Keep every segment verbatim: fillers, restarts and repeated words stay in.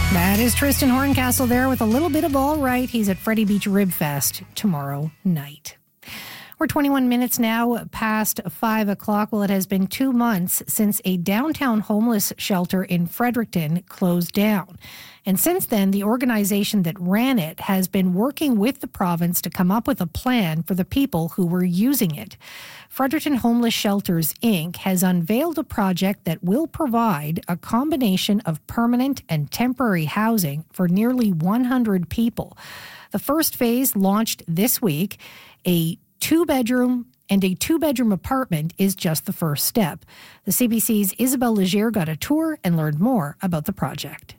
That is Tristan Horncastle there with a little bit of All Right. He's at Freddie Beach Rib Fest tomorrow night. We're twenty-one minutes now past five o'clock. Well, it has been two months since a downtown homeless shelter in Fredericton closed down. And since then, the organization that ran it has been working with the province to come up with a plan for the people who were using it. Fredericton Homeless Shelters, Incorporated has unveiled a project that will provide a combination of permanent and temporary housing for nearly one hundred people. The first phase launched this week. A two-bedroom and a two-bedroom apartment is just the first step. The C B C's Isabelle Leger got a tour and learned more about the project.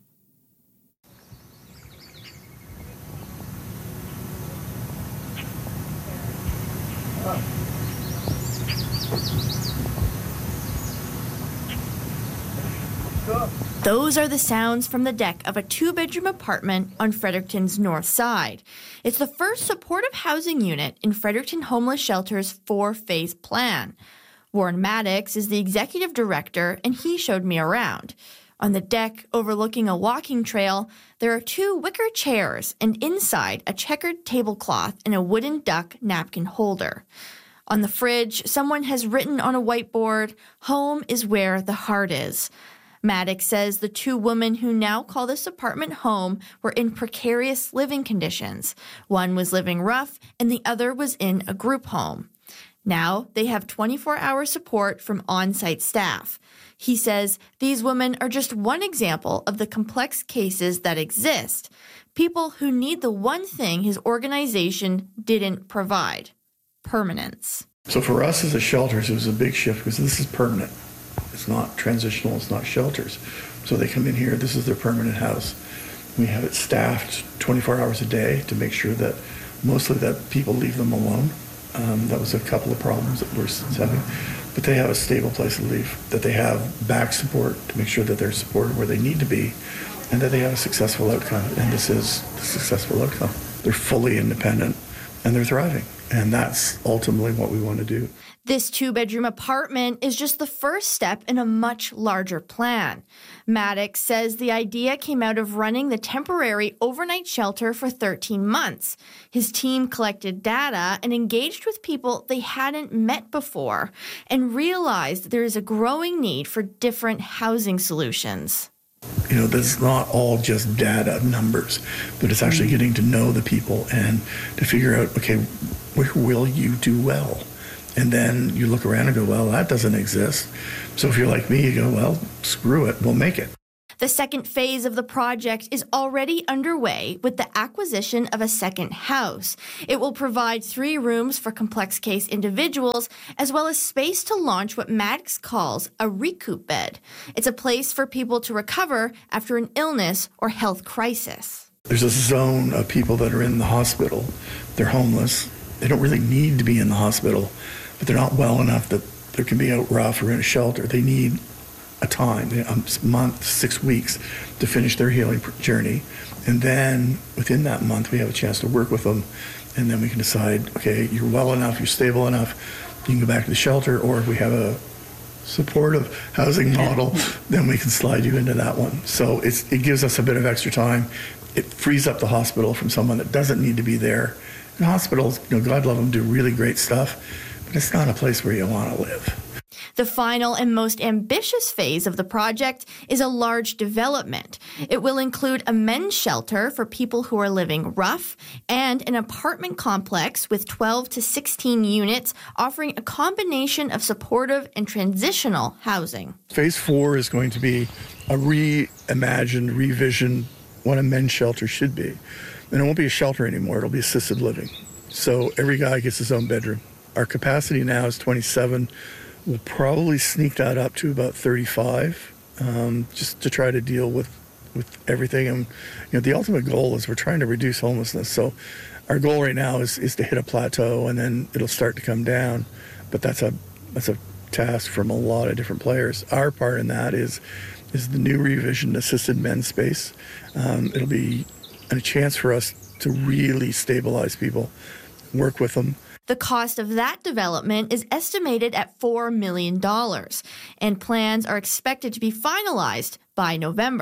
Those are the sounds from the deck of a two-bedroom apartment on Fredericton's north side. It's the first supportive housing unit in Fredericton Homeless Shelter's four-phase plan. Warren Maddox is the executive director, and he showed me around. On the deck, overlooking a walking trail, there are two wicker chairs, and inside a checkered tablecloth and a wooden duck napkin holder. On the fridge, someone has written on a whiteboard, "Home is where the heart is." Maddox says the two women who now call this apartment home were in precarious living conditions. One was living rough, and the other was in a group home. Now they have twenty-four hour support from on-site staff. He says these women are just one example of the complex cases that exist. People who need the one thing his organization didn't provide: permanence. So for us as a shelters, it was a big shift because this is permanent. It's not transitional, it's not shelters. So they come in here, this is their permanent house. We have it staffed twenty-four hours a day to make sure that mostly that people leave them alone. Um, that was a couple of problems that we're having. But they have a stable place to live, that they have back support to make sure that they're supported where they need to be, and that they have a successful outcome. And this is the successful outcome. They're fully independent and they're thriving. And that's ultimately what we want to do. This two-bedroom apartment is just the first step in a much larger plan. Maddox says the idea came out of running the temporary overnight shelter for thirteen months. His team collected data and engaged with people they hadn't met before and realized there is a growing need for different housing solutions. You know, that's not all just data numbers, but it's actually getting to know the people and to figure out, okay, where will you do well? And then you look around and go, well, that doesn't exist. So if you're like me, you go, well, screw it, we'll make it. The second phase of the project is already underway with the acquisition of a second house. It will provide three rooms for complex case individuals, as well as space to launch what Maddox calls a recoup bed. It's a place for people to recover after an illness or health crisis. There's a zone of people that are in the hospital. They're homeless. They don't really need to be in the hospital, but they're not well enough that they can be out rough or in a shelter. They need a time, a month, six weeks to finish their healing journey. And then within that month, we have a chance to work with them. And then we can decide, okay, you're well enough, you're stable enough, you can go back to the shelter, or if we have a supportive housing model, then we can slide you into that one. So it's, it gives us a bit of extra time. It frees up the hospital from someone that doesn't need to be there. And hospitals, you know, God love them, do really great stuff, but it's not a place where you want to live. The final and most ambitious phase of the project is a large development. It will include a men's shelter for people who are living rough and an apartment complex with twelve to sixteen units offering a combination of supportive and transitional housing. Phase four is going to be a reimagined, revision what a men's shelter should be. And it won't be a shelter anymore, it'll be assisted living. So every guy gets his own bedroom. Our capacity now is twenty-seven. We'll probably sneak that up to about thirty-five, um, just to try to deal with, with everything. And you know, the ultimate goal is we're trying to reduce homelessness. So our goal right now is, is to hit a plateau, and then it'll start to come down. But that's a that's a task from a lot of different players. Our part in that is is the new revision assisted men's space. Um, it'll be a chance for us to really stabilize people, work with them. The cost of that development is estimated at four million dollars, and plans are expected to be finalized by November.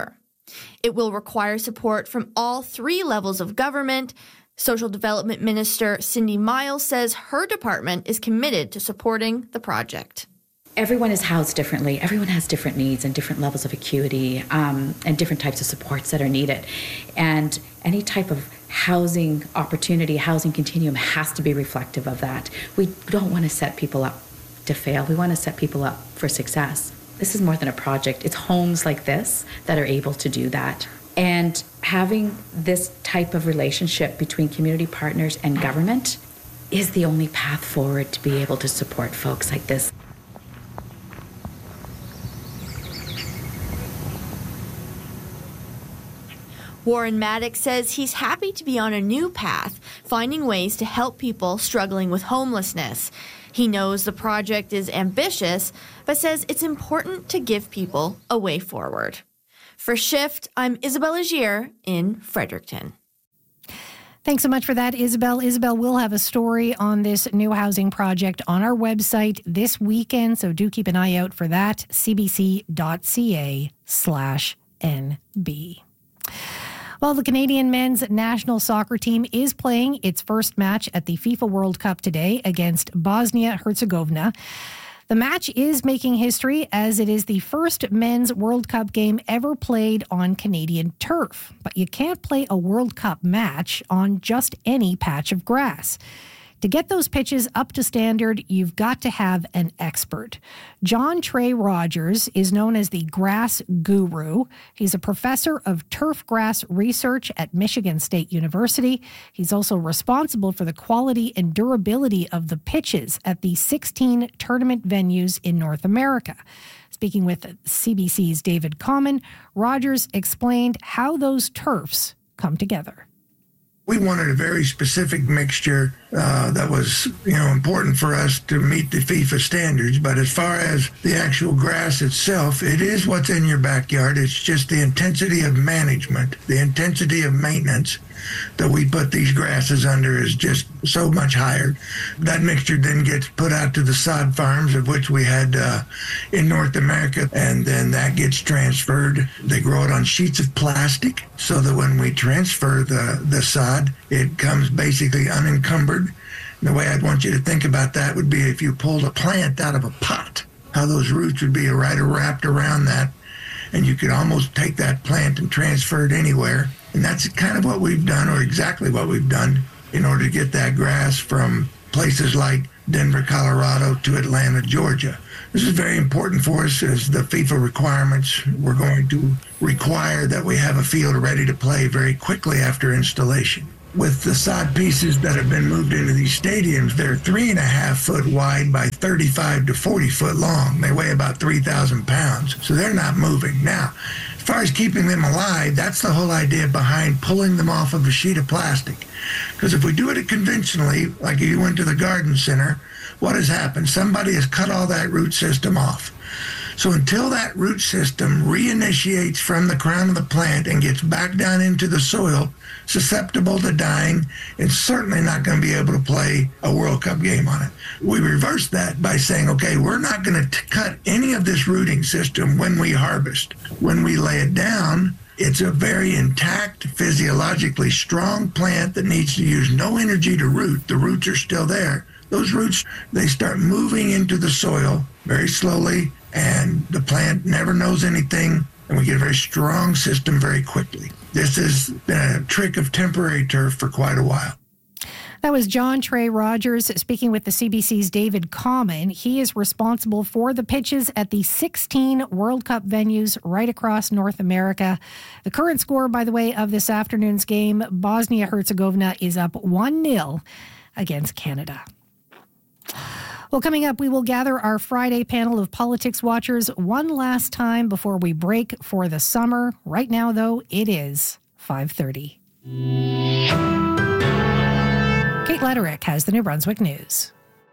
It will require support from all three levels of government. Social Development Minister Cindy Miles says her department is committed to supporting the project. Everyone is housed differently. Everyone has different needs and different levels of acuity um, and different types of supports that are needed. And any type of housing opportunity, housing continuum has to be reflective of that. We don't want to set people up to fail. We want to set people up for success. This is more than a project. It's homes like this that are able to do that. And having this type of relationship between community partners and government is the only path forward to be able to support folks like this. Warren Maddox says he's happy to be on a new path, finding ways to help people struggling with homelessness. He knows the project is ambitious, but says it's important to give people a way forward. For Shift, I'm Isabel Agier in Fredericton. Thanks so much for that, Isabel. Isabel will have a story on this new housing project on our website this weekend, so do keep an eye out for that, cbc.ca slash NB. Well, the Canadian men's national soccer team is playing its first match at the FIFA World Cup today against Bosnia-Herzegovina. The match is making history as it is the first men's World Cup game ever played on Canadian turf. But you can't play a World Cup match on just any patch of grass. To get those pitches up to standard, you've got to have an expert. John Trey Rogers is known as the grass guru. He's a professor of turf grass research at Michigan State University. He's also responsible for the quality and durability of the pitches at the sixteen tournament venues in North America. Speaking with C B C's David Common, Rogers explained how those turfs come together. We wanted a very specific mixture uh, that was, you know, important for us to meet the FIFA standards. But as far as the actual grass itself, it is what's in your backyard. It's just the intensity of management, the intensity of maintenance that we put these grasses under is just so much higher. That mixture then gets put out to the sod farms, of which we had uh, in North America, and then that gets transferred. They grow it on sheets of plastic so that when we transfer the, the sod, it comes basically unencumbered. And the way I'd want you to think about that would be if you pulled a plant out of a pot, how those roots would be right wrapped around that, and you could almost take that plant and transfer it anywhere. And that's kind of what we've done, or exactly what we've done, in order to get that grass from places like Denver, Colorado to Atlanta, Georgia. This is very important for us as the FIFA requirements. We're going to require that we have a field ready to play very quickly after installation. With the sod pieces that have been moved into these stadiums, they're three and a half foot wide by thirty-five to forty foot long. They weigh about three thousand pounds, so they're not moving. Now, as far as keeping them alive, that's the whole idea behind pulling them off of a sheet of plastic. Because if we do it conventionally, like if you went to the garden center, what has happened? Somebody has cut all that root system off. So until that root system reinitiates from the crown of the plant and gets back down into the soil, susceptible to dying, and certainly not going to be able to play a World Cup game on it. We reversed that by saying, okay, we're not going to cut any of this rooting system when we harvest. When we lay it down, it's a very intact, physiologically strong plant that needs to use no energy to root. The roots are still there. Those roots, they start moving into the soil very slowly, and the plant never knows anything, and we get a very strong system very quickly. This has been a trick of temporary turf for quite a while. That was John Trey Rogers speaking with the C B C's David Common. He is responsible for the pitches at the sixteen World Cup venues right across North America. The current score, by the way, of this afternoon's game, Bosnia-Herzegovina is up one nil against Canada. Well, coming up, we will gather our Friday panel of politics watchers one last time before we break for the summer. Right now, though, it is five thirty. Kate Lederich has the New Brunswick News.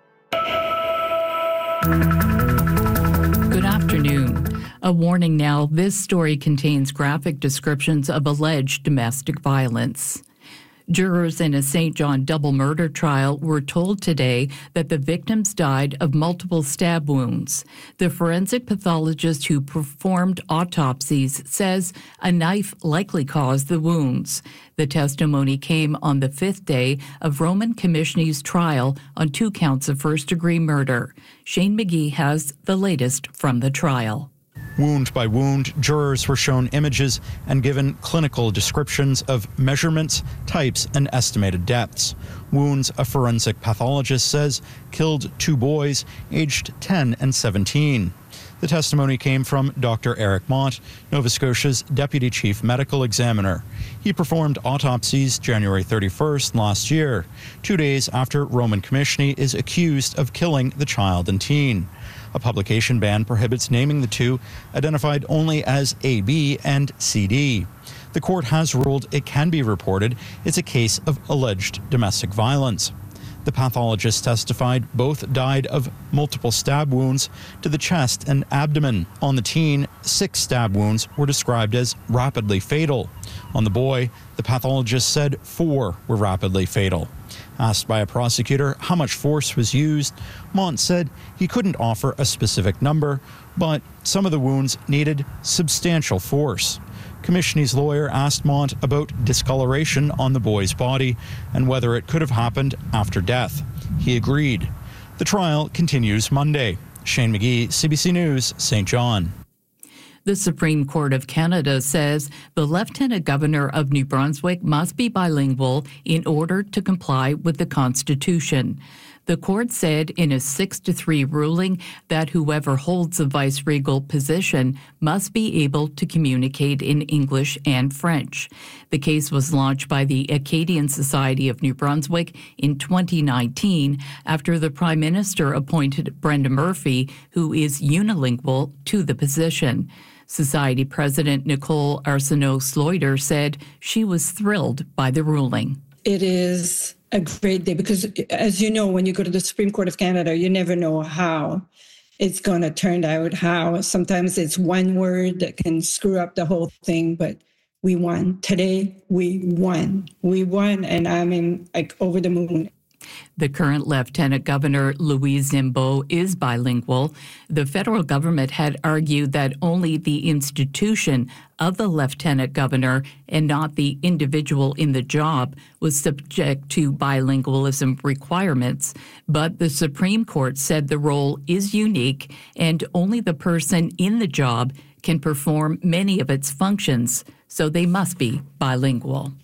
Good afternoon. A warning now, this story contains graphic descriptions of alleged domestic violence. Jurors in a Saint John double murder trial were told today that the victims died of multiple stab wounds. The forensic pathologist who performed autopsies says a knife likely caused the wounds. The testimony came on the fifth day of Roman Komishny's trial on two counts of first-degree murder. Shane McGee has the latest from the trial. Wound by wound, jurors were shown images and given clinical descriptions of measurements, types, and estimated depths. Wounds, a forensic pathologist says, killed two boys aged ten and seventeen. The testimony came from Doctor Eric Mott, Nova Scotia's Deputy Chief Medical Examiner. He performed autopsies January thirty-first last year, two days after Roman Komishny is accused of killing the child and teen. A publication ban prohibits naming the two, identified only as A B and C D. The court has ruled it can be reported it's a case of alleged domestic violence. The pathologist testified both died of multiple stab wounds to the chest and abdomen. On the teen, six stab wounds were described as rapidly fatal. On the boy, the pathologist said four were rapidly fatal. Asked by a prosecutor how much force was used, Mont said he couldn't offer a specific number, but some of the wounds needed substantial force. Komishny's lawyer asked Mont about discoloration on the boy's body and whether it could have happened after death. He agreed. The trial continues Monday. Shane McGee, C B C News, Saint John. The Supreme Court of Canada says the Lieutenant Governor of New Brunswick must be bilingual in order to comply with the Constitution. The court said in a six to three ruling that whoever holds the vice-regal position must be able to communicate in English and French. The case was launched by the Acadian Society of New Brunswick in twenty nineteen after the Prime Minister appointed Brenda Murphy, who is unilingual, to the position. Society President Nicole Arsenault-Sloiter said she was thrilled by the ruling. It is a great day because, as you know, when you go to the Supreme Court of Canada, you never know how it's going to turn out, how sometimes it's one word that can screw up the whole thing, but we won. Today, we won. We won, and I'm in, like, over the moon. The current Lieutenant Governor, Louise Zimbaud, is bilingual. The federal government had argued that only the institution of the Lieutenant Governor and not the individual in the job was subject to bilingualism requirements. But the Supreme Court said the role is unique and only the person in the job can perform many of its functions, so they must be bilingual.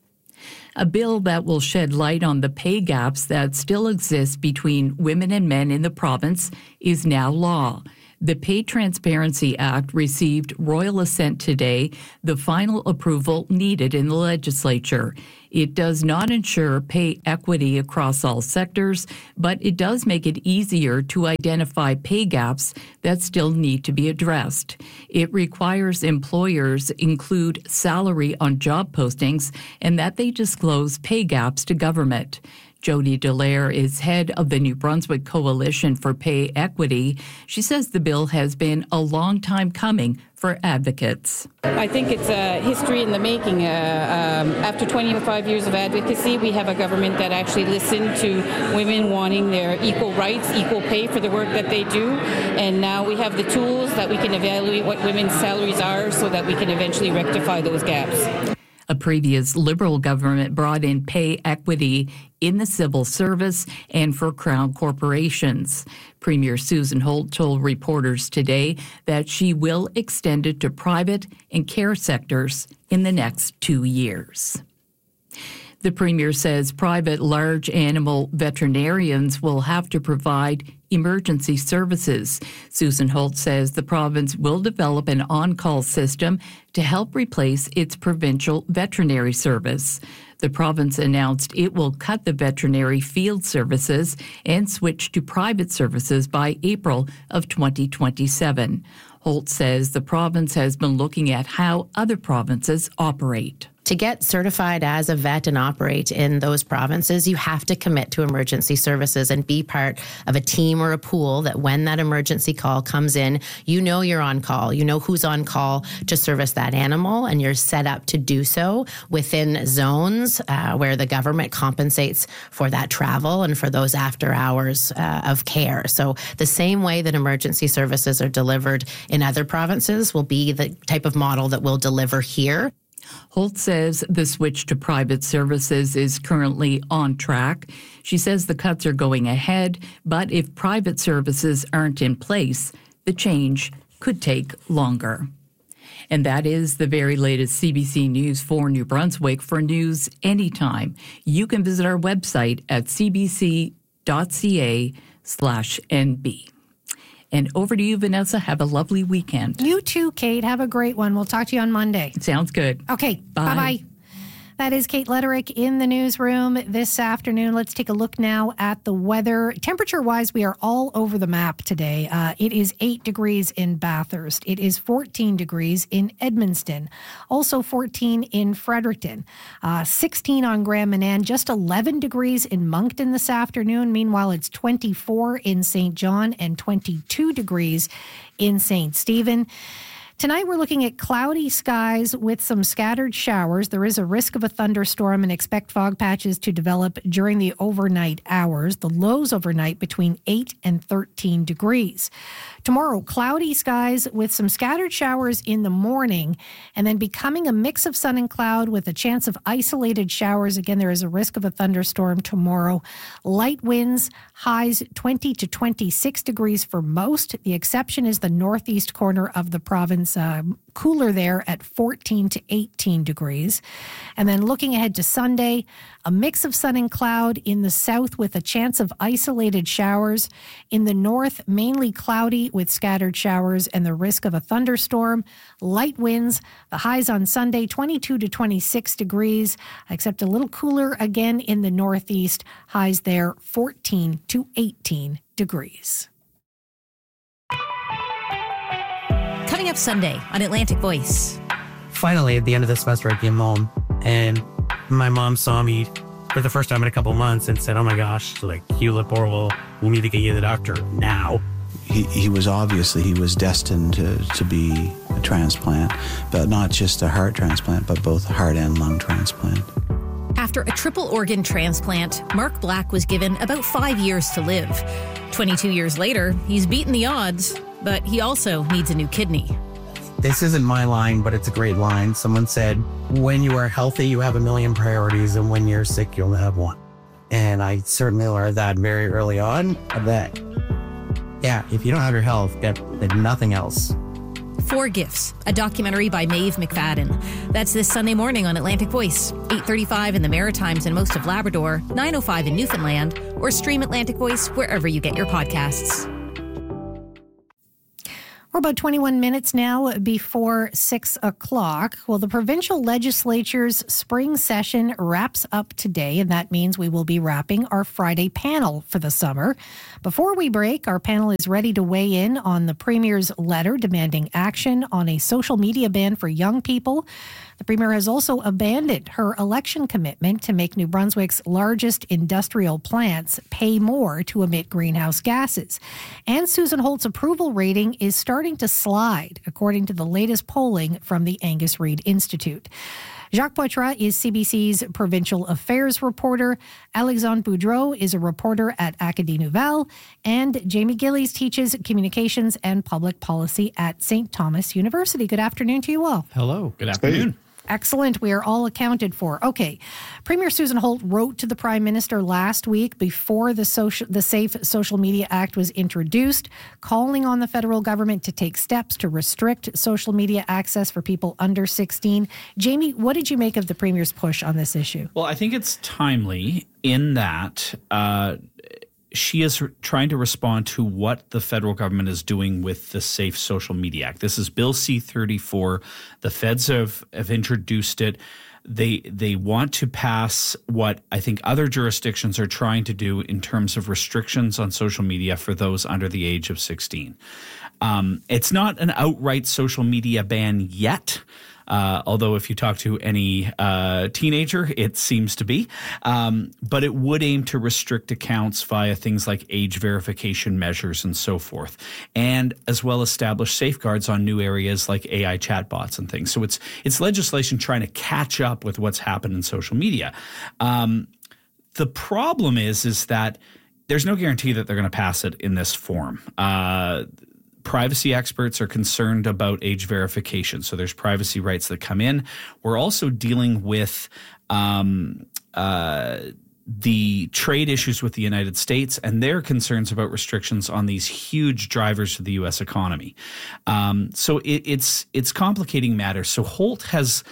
A bill that will shed light on the pay gaps that still exist between women and men in the province is now law. The Pay Transparency Act received royal assent today, the final approval needed in the legislature. It does not ensure pay equity across all sectors, but it does make it easier to identify pay gaps that still need to be addressed. It requires employers include salary on job postings and that they disclose pay gaps to government. Jody Dallaire is head of the New Brunswick Coalition for Pay Equity. She says the bill has been a long time coming for advocates. I think it's a history in the making. Uh, um, after twenty-five years of advocacy, we have a government that actually listened to women wanting their equal rights, equal pay for the work that they do. And now we have the tools that we can evaluate what women's salaries are so that we can eventually rectify those gaps. A previous Liberal government brought in pay equity in the civil service and for Crown corporations. Premier Susan Holt told reporters today that she will extend it to private and care sectors in the next two years. The Premier says private large animal veterinarians will have to provide emergency services. Susan Holt says the province will develop an on-call system to help replace its provincial veterinary service. The province announced it will cut the veterinary field services and switch to private services by April of twenty twenty-seven. Holt says the province has been looking at how other provinces operate. To get certified as a vet and operate in those provinces, you have to commit to emergency services and be part of a team or a pool that when that emergency call comes in, you know you're on call. You know who's on call to service that animal, and you're set up to do so within zones uh, where the government compensates for that travel and for those after hours uh, of care. So the same way that emergency services are delivered in other provinces will be the type of model that we'll deliver here. Holt says the switch to private services is currently on track. She says the cuts are going ahead, but if private services aren't in place, the change could take longer. And that is the very latest C B C News for New Brunswick. For news anytime, you can visit our website at cbc.ca slash NB. And over to you, Vanessa. Have a lovely weekend. You too, Kate. Have a great one. We'll talk to you on Monday. Sounds good. Okay. Bye. Bye-bye. That is Kate Letterick in the newsroom this afternoon. Let's take a look now at the weather. Temperature-wise, we are all over the map today. Uh, it is eight degrees in Bathurst. It is fourteen degrees in Edmundston. Also fourteen in Fredericton. Uh, sixteen on Grand Manan. Just eleven degrees in Moncton this afternoon. Meanwhile, it's twenty-four in Saint John and twenty-two degrees in Saint Stephen. Tonight, we're looking at cloudy skies with some scattered showers. There is a risk of a thunderstorm and expect fog patches to develop during the overnight hours. The lows overnight between eight and thirteen degrees. Tomorrow, cloudy skies with some scattered showers in the morning and then becoming a mix of sun and cloud with a chance of isolated showers. Again, there is a risk of a thunderstorm tomorrow. Light winds, highs twenty to twenty-six degrees for most. The exception is the northeast corner of the province. Uh, cooler there at fourteen to eighteen degrees. And then looking ahead to Sunday, a mix of sun and cloud in the south with a chance of isolated showers. In the north, mainly cloudy with scattered showers and the risk of a thunderstorm. Light winds, the highs on Sunday, twenty-two to twenty-six degrees, except a little cooler again in the northeast. Highs there, fourteen to eighteen degrees. Coming up Sunday on Atlantic Voice. Finally, at the end of the semester, I came home and my mom saw me for the first time in a couple months and said, oh my gosh, like, Hewlett Borwell, we need to get you to the doctor now. He, he was obviously, he was destined to, to be a transplant, but not just a heart transplant, but both a heart and lung transplant. After a triple organ transplant, Mark Black was given about five years to live. twenty-two years later, he's beaten the odds, but he also needs a new kidney. This isn't my line, but it's a great line. Someone said, when you are healthy, you have a million priorities, and when you're sick, you'll have one. And I certainly learned that very early on, that, yeah, if you don't have your health, get nothing else. Four Gifts, a documentary by Maeve McFadden. That's this Sunday morning on Atlantic Voice, eight thirty-five in the Maritimes and most of Labrador, nine oh five in Newfoundland, or stream Atlantic Voice wherever you get your podcasts. We're about twenty-one minutes now before six o'clock. Well, the provincial legislature's spring session wraps up today, and that means we will be wrapping our Friday panel for the summer. Before we break, our panel is ready to weigh in on the Premier's letter demanding action on a social media ban for young people. The Premier has also abandoned her election commitment to make New Brunswick's largest industrial plants pay more to emit greenhouse gases. And Susan Holt's approval rating is starting to slide, according to the latest polling from the Angus Reid Institute. Jacques Poitras is C B C's provincial affairs reporter. Alexandre Boudreau is a reporter at Acadie Nouvelle. And Jamie Gillies teaches communications and public policy at Saint Thomas University. Good afternoon to you all. Hello. Good afternoon. Excellent. We are all accounted for. Okay. Premier Susan Holt wrote to the Prime Minister last week before the social, the Safe Social Media Act was introduced, calling on the federal government to take steps to restrict social media access for people under sixteen. Jamie, what did you make of the Premier's push on this issue? Well, I think it's timely in that uh, she is trying to respond to what the federal government is doing with the Safe Social Media Act. This is Bill C thirty-four. The feds have, have introduced it. They they want to pass what I think other jurisdictions are trying to do in terms of restrictions on social media for those under the age of sixteen. Um, it's not an outright social media ban yet. Uh, although if you talk to any uh, teenager, it seems to be. Um, but it would aim to restrict accounts via things like age verification measures and so forth, and as well establish safeguards on new areas like A I chatbots and things. So it's it's legislation trying to catch up with what's happened in social media. Um, the problem is, is that there's no guarantee that they're going to pass it in this form. Uh, privacy experts are concerned about age verification. So there's privacy rights that come in. We're also dealing with um, uh, the trade issues with the United States and their concerns about restrictions on these huge drivers to the U S economy. Um, so it, it's it's complicating matters. So Holt has,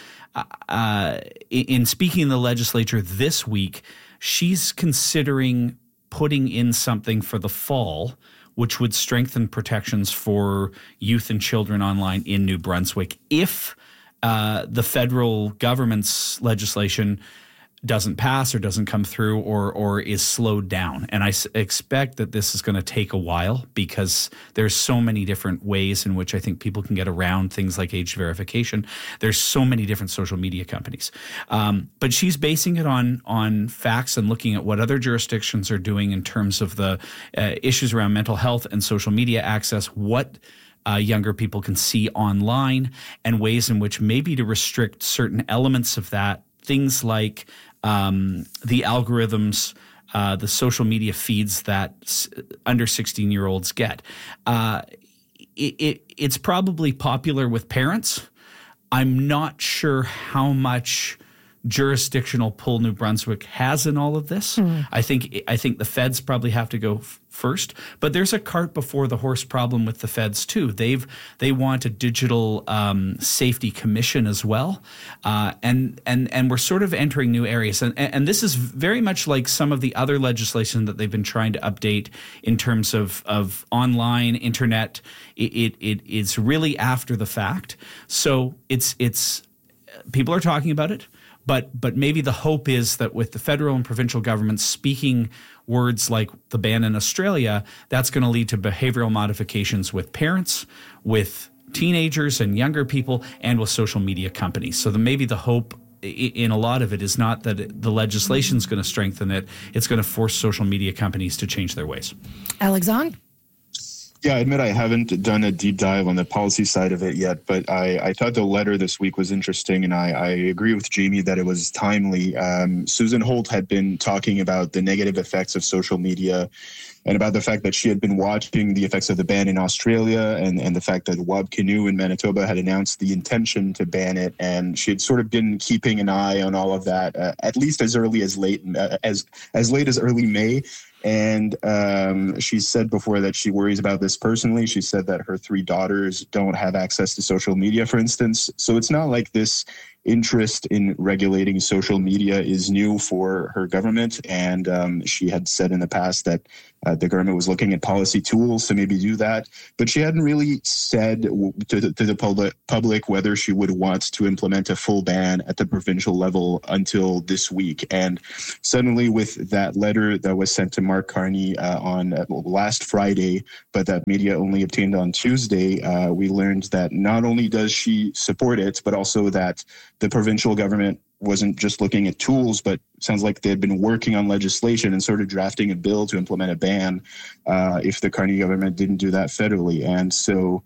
uh, in speaking in the legislature this week, she's considering putting in something for the fall, which would strengthen protections for youth and children online in New Brunswick if uh, the federal government's legislation doesn't pass or doesn't come through or or is slowed down. And I s- expect that this is going to take a while because there's so many different ways in which I think people can get around things like age verification. There's so many different social media companies. Um, but she's basing it on on facts and looking at what other jurisdictions are doing in terms of the uh, issues around mental health and social media access, what Uh, younger people can see online, and ways in which maybe to restrict certain elements of that, things like um, the algorithms, uh, the social media feeds that s- under sixteen-year-olds get. Uh, it, it, it's probably popular with parents. I'm not sure how much jurisdictional pull New Brunswick has in all of this. Mm. I think I think the feds probably have to go f- first, but there's a cart before the horse problem with the feds too. They've they want a digital um, safety commission as well, uh, and and and we're sort of entering new areas. And and this is very much like some of the other legislation that they've been trying to update in terms of of online internet. It it, it is really after the fact, so it's it's people are talking about it. But but maybe the hope is that with the federal and provincial governments speaking words like the ban in Australia, that's going to lead to behavioral modifications with parents, with teenagers and younger people, and with social media companies. So the, maybe the hope in a lot of it is not that the legislation is going to strengthen it. It's going to force social media companies to change their ways. Alexandre? Yeah, I admit I haven't done a deep dive on the policy side of it yet, but I, I thought the letter this week was interesting, and I, I agree with Jamie that it was timely. Um, Susan Holt had been talking about the negative effects of social media and about the fact that she had been watching the effects of the ban in Australia and, and the fact that Wab Kinew in Manitoba had announced the intention to ban it. And she had sort of been keeping an eye on all of that, uh, at least as early as late, uh, as, as late as early May. And um, she said before that she worries about this personally. She said that her three daughters don't have access to social media, for instance. So it's not like this interest in regulating social media is new for her government. And um, she had said in the past that uh, the government was looking at policy tools to maybe do that. But she hadn't really said to the, to the public, public whether she would want to implement a full ban at the provincial level until this week. And suddenly with that letter that was sent to Mark Carney uh, on uh, last Friday, but that media only obtained on Tuesday, uh, we learned that not only does she support it, but also that the provincial government wasn't just looking at tools, but sounds like they had been working on legislation and sort of drafting a bill to implement a ban uh, if the Carney government didn't do that federally. And so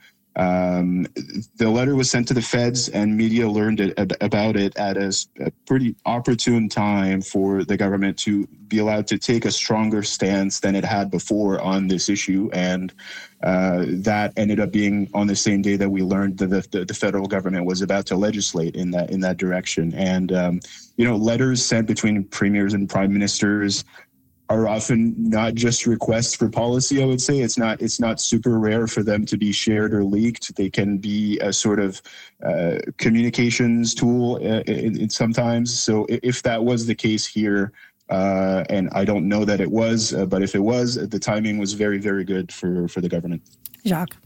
um, the letter was sent to the feds, and media learned it, about it at a, a pretty opportune time for the government to be allowed to take a stronger stance than it had before on this issue. And uh, that ended up being on the same day that we learned that the, the, the federal government was about to legislate in that in that direction. And, um, you know, letters sent between premiers and prime ministers are often not just requests for policy. I would say it's not it's not super rare for them to be shared or leaked. They can be a sort of uh, communications tool uh, in, in sometimes. So if that was the case here, uh, and I don't know that it was, uh, but if it was, the timing was very, very good for, for the government. Jacques?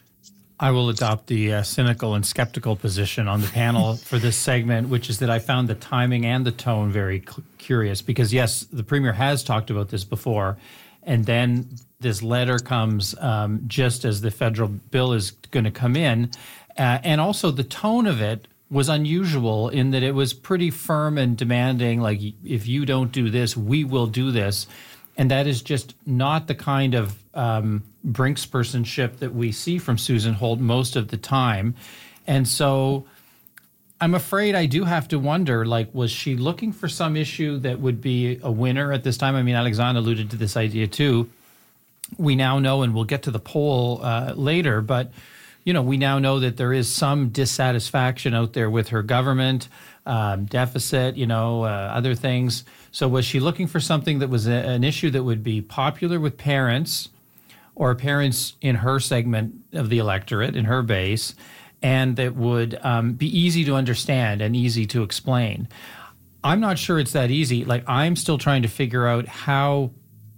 I will adopt the uh, cynical and skeptical position on the panel for this segment, which is that I found the timing and the tone very c- curious because, yes, the Premier has talked about this before, and then this letter comes um, just as the federal bill is going to come in. Uh, and also the tone of it was unusual in that it was pretty firm and demanding, like, if you don't do this, we will do this. And that is just not the kind of um, brinkspersonship that we see from Susan Holt most of the time. And so I'm afraid I do have to wonder, like, was she looking for some issue that would be a winner at this time? I mean, Alexandre alluded to this idea too. We now know, and we'll get to the poll uh, later, but, you know, we now know that there is some dissatisfaction out there with her government, um, deficit, you know, uh, other things. So was she looking for something that was a, an issue that would be popular with parents or parents in her segment of the electorate, in her base, and that would um, be easy to understand and easy to explain? I'm not sure it's that easy. Like, I'm still trying to figure out how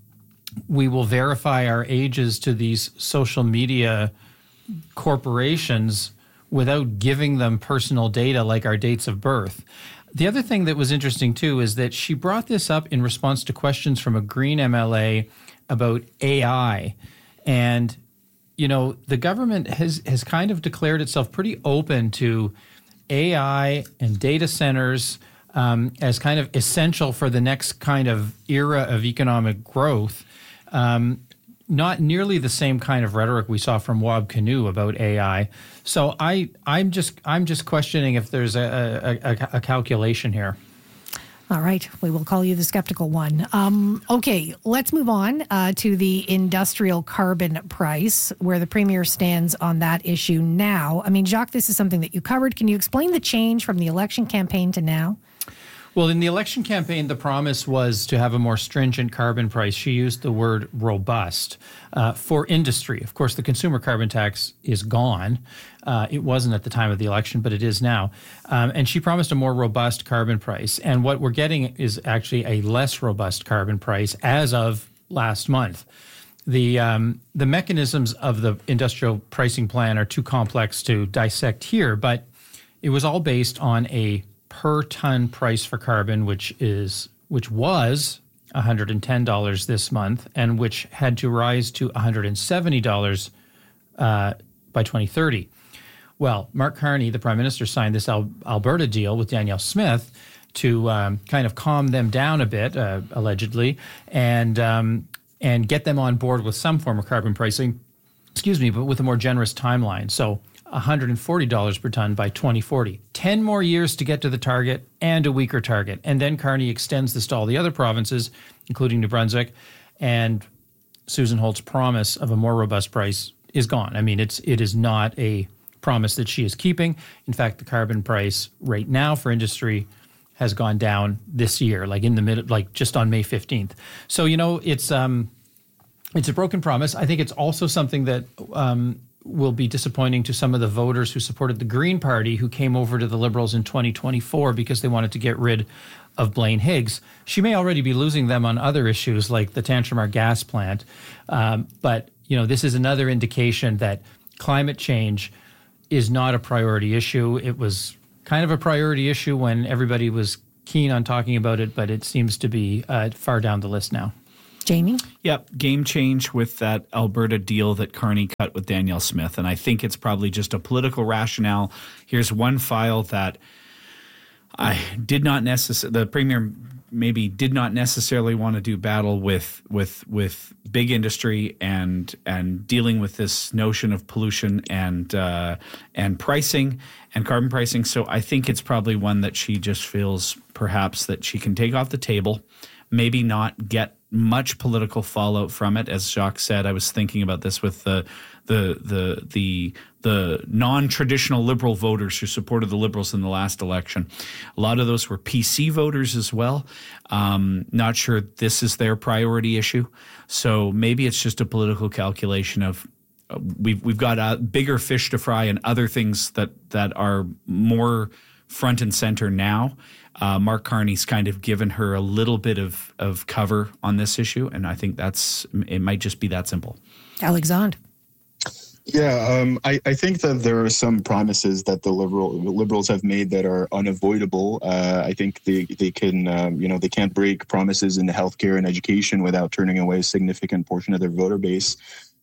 we will verify our ages to these social media corporations without giving them personal data like our dates of birth. The other thing that was interesting, too, is that she brought this up in response to questions from a Green M L A about A I. And, you know, the government has, has kind of declared itself pretty open to A I and data centers um, as kind of essential for the next kind of era of economic growth. Um, not nearly the same kind of rhetoric we saw from Wab Kinew about A I. So I, I'm just, I'm just questioning if there's a, a, a calculation here. All right, we will call you the skeptical one. Um, okay, let's move on uh, to the industrial carbon price, where the Premier stands on that issue now. I mean, Jacques, this is something that you covered. Can you explain the change from the election campaign to now? Well, in the election campaign, the promise was to have a more stringent carbon price. She used the word robust uh, for industry. Of course, the consumer carbon tax is gone. Uh, it wasn't at the time of the election, but it is now. Um, and she promised a more robust carbon price. And what we're getting is actually a less robust carbon price as of last month. The um, the mechanisms of the industrial pricing plan are too complex to dissect here, but it was all based on a per ton price for carbon, which is which was one hundred ten dollars this month, and which had to rise to one hundred seventy dollars uh, by twenty thirty. Well, Mark Carney, the Prime Minister, signed this Al- Alberta deal with Danielle Smith to um, kind of calm them down a bit, uh, allegedly, and um, and get them on board with some form of carbon pricing, excuse me, but with a more generous timeline. So one hundred forty dollars per ton by twenty forty. ten more years to get to the target and a weaker target. And then Carney extends this to all the other provinces, including New Brunswick, and Susan Holt's promise of a more robust price is gone. I mean, it's it is not a promise that she is keeping. In fact, the carbon price right now for industry has gone down this year, like in the mid, like just on May fifteenth. So, you know, it's um, it's a broken promise. I think it's also something that um, will be disappointing to some of the voters who supported the Green Party, who came over to the Liberals in twenty twenty-four because they wanted to get rid of Blaine Higgs. She may already be losing them on other issues like the Tantramar gas plant. Um, but, you know, this is another indication that climate change is not a priority issue. It was kind of a priority issue when everybody was keen on talking about it, but it seems to be uh, far down the list now. Jamie? Yep, game change with that Alberta deal that Carney cut with Danielle Smith. And I think it's probably just a political rationale. Here's one file that I did not necessarily, the Premier maybe did not necessarily want to do battle with with with big industry and and dealing with this notion of pollution and uh, and pricing and carbon pricing. So I think it's probably one that she just feels perhaps that she can take off the table, maybe not get much political fallout from it. As Jacques said, I was thinking about this with the the the the the non-traditional Liberal voters who supported the Liberals in the last election. A lot of those were P C voters as well. Um, not sure this is their priority issue. So maybe it's just a political calculation of uh, we've we've got a bigger fish to fry and other things that that are more front and center now. Uh, Mark Carney's kind of given her a little bit of, of cover on this issue, and I think that's it might just be that simple. Alexandre. Yeah, um, I, I think that there are some promises that the liberal the liberals have made that are unavoidable. Uh, I think they they can um, you know they can't break promises in healthcare and education without turning away a significant portion of their voter base.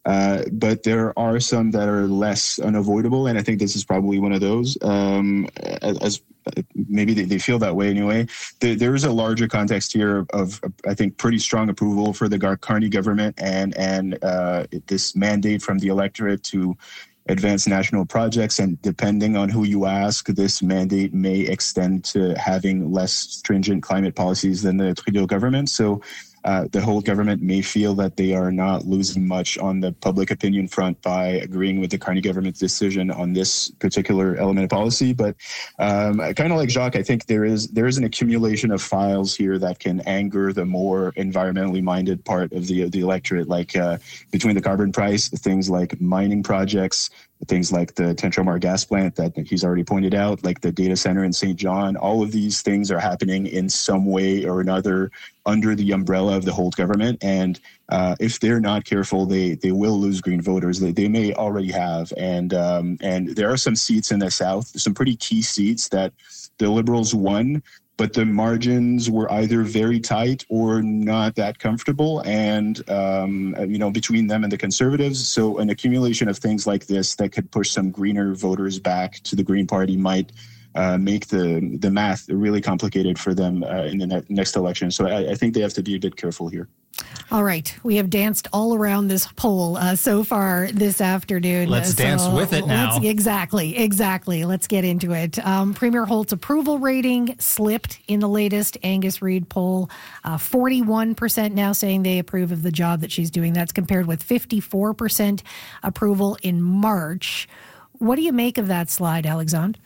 Uh, but there are some that are less unavoidable, and I think this is probably one of those. Um, as, as maybe they, they feel that way anyway. There, there is a larger context here of, of, I think, pretty strong approval for the Carney government and and uh, this mandate from the electorate to advance national projects. And depending on who you ask, this mandate may extend to having less stringent climate policies than the Trudeau government. So Uh, the whole government may feel that they are not losing much on the public opinion front by agreeing with the Carney government's decision on this particular element of policy. But um, kind of like Jacques, I think there is there is an accumulation of files here that can anger the more environmentally minded part of the, the electorate, like uh, between the carbon price, things like mining projects, things like the Tantramar gas plant that he's already pointed out, like the data center in Saint John. All of these things are happening in some way or another under the umbrella of the Holt government. And uh, if they're not careful, they they will lose Green voters. They, they may already have. And, um, and there are some seats in the South, some pretty key seats that the Liberals won, but the margins were either very tight or not that comfortable, and um, you know, between them and the Conservatives. So an accumulation of things like this that could push some Greener voters back to the Green Party might uh, make the the math really complicated for them uh, in the ne- next election. So I, I think they have to be a bit careful here. All right. We have danced all around this poll uh, so far this afternoon. Let's so dance with it now. Let's, exactly. Exactly. Let's get into it. Um, Premier Holt's approval rating slipped in the latest Angus Reid poll. Uh, forty-one percent now saying they approve of the job that she's doing. That's compared with fifty-four percent approval in March. What do you make of that slide, Alexandre?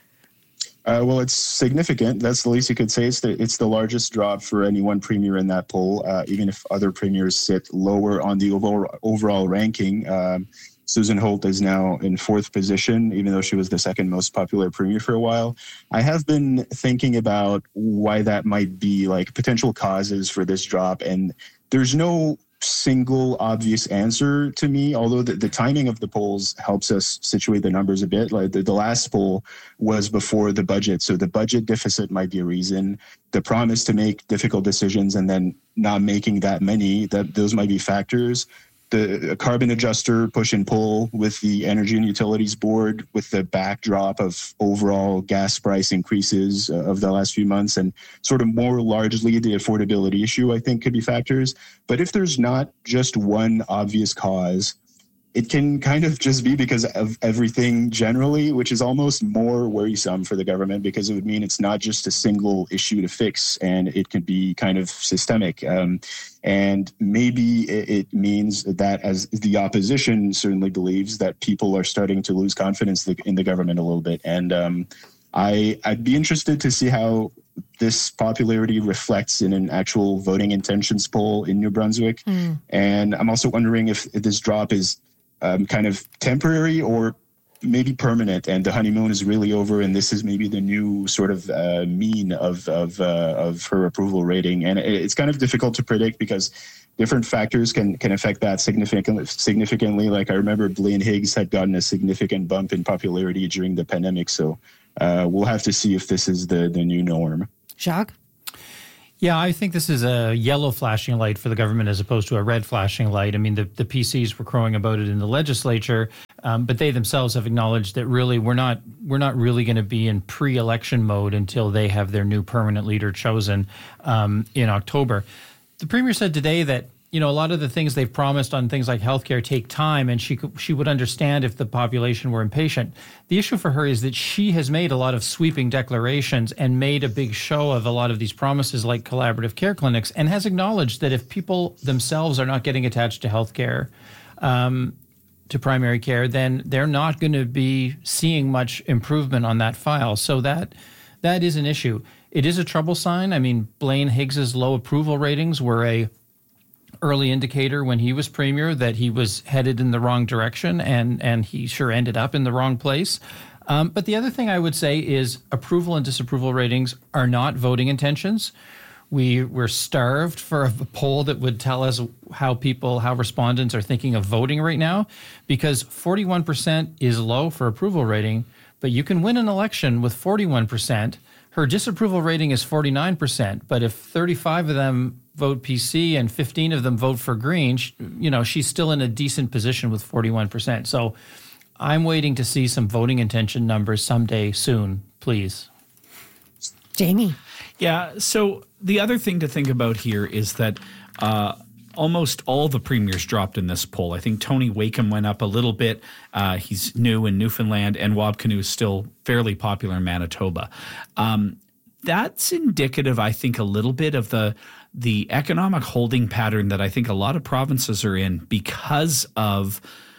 Uh, well, it's significant. That's the least you could say. It's the, it's the largest drop for any one premier in that poll, uh, even if other premiers sit lower on the overall, overall ranking. Um, Susan Holt is now in fourth position, even though she was the second most popular premier for a while. I have been thinking about why that might be, like potential causes for this drop, and there's no single obvious answer to me, although the, the timing of the polls helps us situate the numbers a bit. Like the, the last poll was before the budget, so the budget deficit might be a reason. The promise to make difficult decisions and then not making that many, that those might be factors. The carbon adjuster push and pull with the Energy and Utilities Board, with the backdrop of overall gas price increases uh, of the last few months, and sort of more largely the affordability issue, I think, could be factors. But if there's not just one obvious cause, it can kind of just be because of everything generally, which is almost more worrisome for the government, because it would mean it's not just a single issue to fix, and it could be kind of systemic. Um, and maybe it, it means that, as the opposition certainly believes, that people are starting to lose confidence in the government a little bit. And um, I, I'd be interested to see how this popularity reflects in an actual voting intentions poll in New Brunswick. Mm. And I'm also wondering if this drop is Um, kind of temporary or maybe permanent, and the honeymoon is really over, and this is maybe the new sort of uh, mean of of uh, of her approval rating. And it's kind of difficult to predict because different factors can can affect that significantly. Significantly, like I remember Blaine Higgs had gotten a significant bump in popularity during the pandemic. So uh, we'll have to see if this is the the new norm. Jacques? Yeah, I think this is a yellow flashing light for the government as opposed to a red flashing light. I mean, the, the P Cs were crowing about it in the legislature, um, but they themselves have acknowledged that really we're not we're not really going to be in pre-election mode until they have their new permanent leader chosen um, in October. The Premier said today that, you know, a lot of the things they've promised on things like healthcare take time, and she could, she would understand if the population were impatient. The issue for her is that she has made a lot of sweeping declarations and made a big show of a lot of these promises like collaborative care clinics, and has acknowledged that if people themselves are not getting attached to healthcare, um, to primary care, then they're not going to be seeing much improvement on that file. So that that is an issue. It is a trouble sign. I mean, Blaine Higgs's low approval ratings were a early indicator when he was premier that he was headed in the wrong direction, and and he sure ended up in the wrong place. Um, but the other thing I would say is approval and disapproval ratings are not voting intentions. We were starved for a poll that would tell us how people, how respondents are thinking of voting right now, because forty-one percent is low for approval rating, but you can win an election with forty-one percent her disapproval rating is forty-nine percent, but if thirty-five of them vote P C and fifteen of them vote for Green, she, you know, she's still in a decent position with forty-one percent. So I'm waiting to see some voting intention numbers someday soon, please. Jamie. Yeah, so the other thing to think about here is that uh, almost all the premiers dropped in this poll. I think Tony Wakeham went up a little bit. Uh, he's new in Newfoundland, and Wab Kinew is still fairly popular in Manitoba. Um, that's indicative, I think, a little bit of the the economic holding pattern that I think a lot of provinces are in because of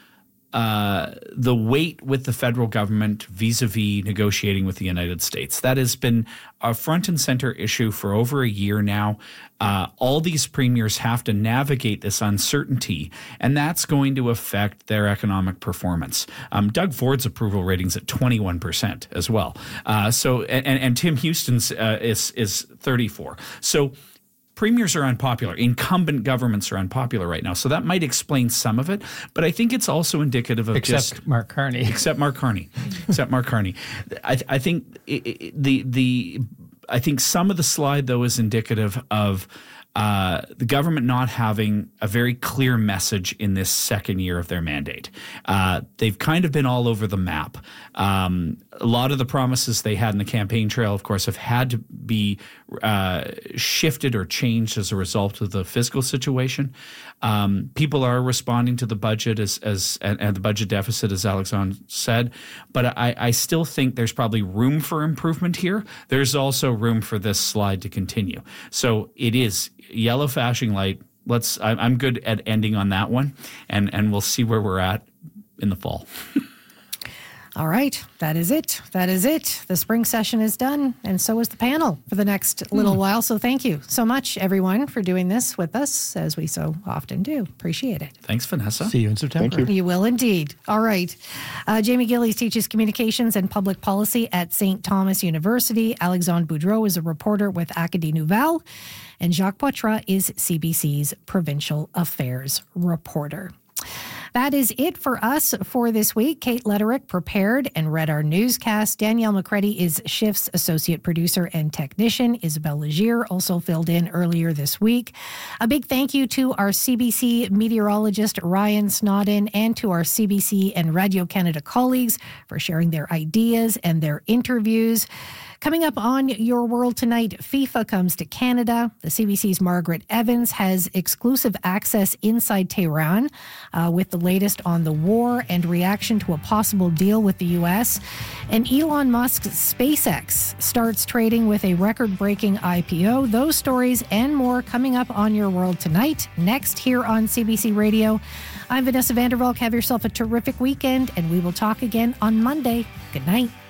uh, the weight with the federal government vis-a-vis negotiating with the United States. That has been a front and center issue for over a year now. Uh, all these premiers have to navigate this uncertainty, and that's going to affect their economic performance. Um, Doug Ford's approval rating's at twenty-one percent as well. Uh, so, and, and Tim Houston's uh, is is thirty-four. So, premiers are unpopular. Incumbent governments are unpopular right now. So that might explain some of it. But I think it's also indicative of except just... Mark Carney. Except Mark Carney. except Mark Carney. I, I think it, it, the the I think some of the slide, though, is indicative of uh, the government not having a very clear message in this second year of their mandate. Uh, they've kind of been all over the map. Um, a lot of the promises they had in the campaign trail, of course, have had to be uh, shifted or changed as a result of the fiscal situation. Um, people are responding to the budget as, as and, and the budget deficit, as Alexandre said, but I, I still think there's probably room for improvement here. There's also room for this slide to continue. So it is yellow flashing light. Let's. I, I'm good at ending on that one, and and we'll see where we're at in the fall. All right. That is it. That is it. The spring session is done, and so is the panel for the next little mm. while. So thank you so much, everyone, for doing this with us, as we so often do. Appreciate it. Thanks, Vanessa. See you in September. Thank you. You will indeed. All right. Uh, Jamie Gillies teaches communications and public policy at Saint Thomas University. Alexandre Boudreau is a reporter with Acadie Nouvelle. And Jacques Poitras is C B C's provincial affairs reporter. That is it for us for this week. Kate Letterick prepared and read our newscast. Danielle McCready is Shift's associate producer and technician. Isabelle Legier also filled in earlier this week. A big thank you to our C B C meteorologist Ryan Snodden and to our C B C and Radio Canada colleagues for sharing their ideas and their interviews. Coming up on Your World Tonight, FIFA comes to Canada. The C B C's Margaret Evans has exclusive access inside Tehran uh, with the latest on the war and reaction to a possible deal with the U S. And Elon Musk's SpaceX starts trading with a record-breaking I P O. Those stories and more coming up on Your World Tonight, next here on C B C Radio. I'm Vanessa Vandervalk. Have yourself a terrific weekend, and we will talk again on Monday. Good night.